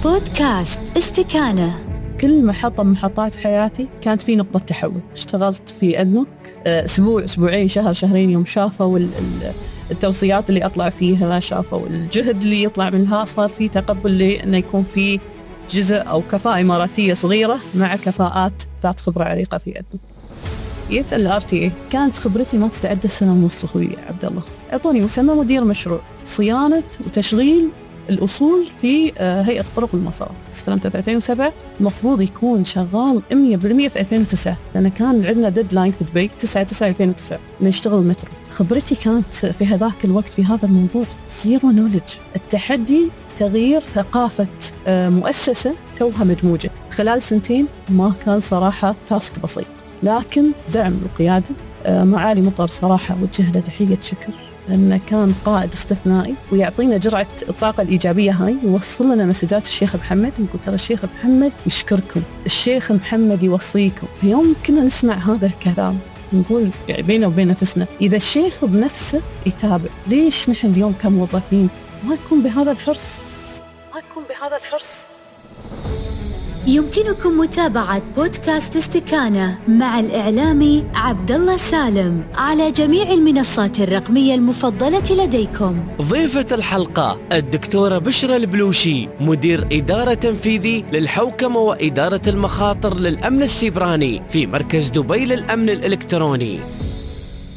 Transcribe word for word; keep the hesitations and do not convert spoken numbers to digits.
بودكاست استكانة. كل محطة من محطات حياتي كانت في نقطة تحول. اشتغلت في أدنوك أسبوع أسبوعين شهر شهرين، يوم شافوا التوصيات اللي أطلع فيها، شافوا الجهد اللي يطلع منها، صار في تقبل لي أنه يكون في جزء أو كفاءة إماراتية صغيرة مع كفاءات ذات خبرة عريقة في أدنوك. جيت الار تي اي، كانت خبرتي ما تتعدى سنة ونص. أخوي عبد الله أعطوني مسمى مدير مشروع صيانة وتشغيل الأصول في هيئة طرق المواصلات. استلمته في ألفين وسبعة، المفروض يكون شغال مية بالمية في ألفين وتسعة، لأن كان عندنا ديدلاين في دبي تسعة تسعة ألفين وتسعة نشتغل مترو. خبرتي كانت في هذاك الوقت في هذا الموضوع زيرو نولج. التحدي تغيير ثقافة مؤسسة توها مدموجة خلال سنتين ما كان صراحة تاسك بسيط، لكن دعم القيادة. معالي مطر صراحة وجه له تحية شكر، لأنه كان قائد استثنائي ويعطينا جرعة الطاقة الإيجابية هاي، يوصل لنا مسجات الشيخ محمد. يقول ترى الشيخ محمد يشكركم، الشيخ محمد يوصيكم. في يوم كنا نسمع هذا الكلام نقول يعني بيننا وبين نفسنا، إذا الشيخ بنفسه يتابع، ليش نحن اليوم كموظفين ما نكون بهذا الحرص؟ ما نكون بهذا الحرص؟ يمكنكم متابعة بودكاست استكانة مع الإعلامي عبد الله سالم على جميع المنصات الرقمية المفضلة لديكم. ضيفة الحلقة الدكتورة بشرى البلوشي، مدير إدارة تنفيذي للحوكمة وإدارة المخاطر للأمن السيبراني في مركز دبي للأمن الإلكتروني.